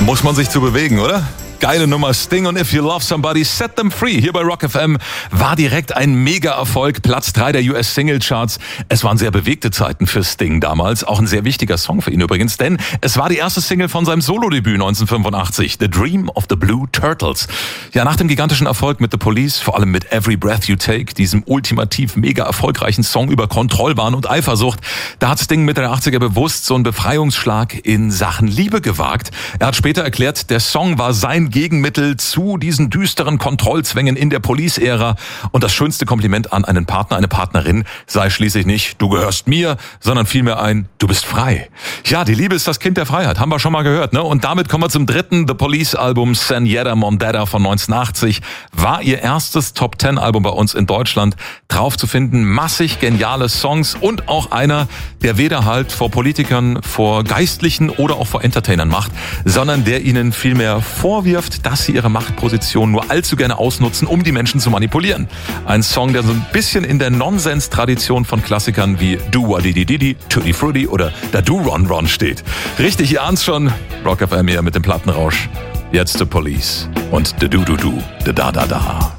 Muss man sich zu bewegen, oder? Geile Nummer, Sting und If You Love Somebody, Set Them Free. Hier bei Rock FM war direkt ein Mega-Erfolg, Platz 3 der US-Single-Charts. Es waren sehr bewegte Zeiten für Sting damals, auch ein sehr wichtiger Song für ihn übrigens, denn es war die erste Single von seinem Solodebüt 1985, The Dream of the Blue Turtles. Ja, nach dem gigantischen Erfolg mit The Police, vor allem mit Every Breath You Take, diesem ultimativ mega erfolgreichen Song über Kontrollwahn und Eifersucht, da hat Sting Mitte der 80er bewusst so einen Befreiungsschlag in Sachen Liebe gewagt. Er hat später erklärt, der Song war sein Gegenmittel zu diesen düsteren Kontrollzwängen in der Police-Ära. Und das schönste Kompliment an einen Partner, eine Partnerin sei schließlich nicht, du gehörst mir, sondern vielmehr ein, du bist frei. Ja, die Liebe ist das Kind der Freiheit, haben wir schon mal gehört, ne? Und damit kommen wir zum dritten The Police-Album, Señora Mondetta von 1980. War ihr erstes Top-10-Album bei uns in Deutschland. Drauf zu finden, massig geniale Songs und auch einer, der weder halt vor Politikern, vor Geistlichen oder auch vor Entertainern macht, sondern der ihnen vielmehr vorwirft, dass sie ihre Machtposition nur allzu gerne ausnutzen, um die Menschen zu manipulieren. Ein Song, der so ein bisschen in der Nonsens-Tradition von Klassikern wie Do-Wa-Di-Di-Di, Tutti Frutti oder Da Do-Ron-Ron steht. Richtig, ihr ahnt's schon, Rock FM hier mit dem Plattenrausch. Jetzt The Police und Da Do-Do-Do, Da-Da-Da-Da.